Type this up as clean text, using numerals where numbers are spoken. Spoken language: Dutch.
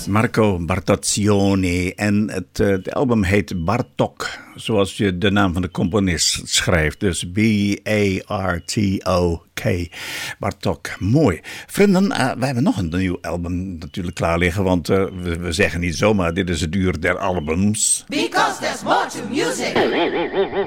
Marco Bartaccioni en het album heet Bartok, zoals je de naam van de componist schrijft. Dus B-A-R-T-O-K. Bartok, mooi. Vrienden, wij hebben nog een nieuw album natuurlijk klaar liggen, want we zeggen niet zomaar dit is het uur der albums. Because there's more to music